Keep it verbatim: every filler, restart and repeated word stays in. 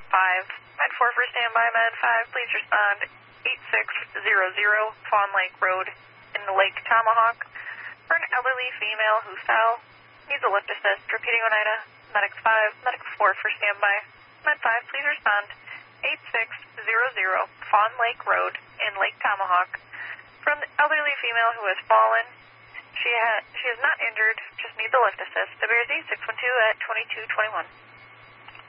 five. Med four for standby. Med five, please respond. eight six zero zero Fawn Lake Road in Lake Tomahawk for an elderly female who fell. Needs a lift assist. Repeating Oneida. Medic five. Medic four for standby. Med five, please respond. eight six zero zero Fawn Lake Road in Lake Tomahawk from the elderly female who has fallen. She, ha she is not injured, just needs a lift assist. The bear Z six one two at twenty-two twenty-one.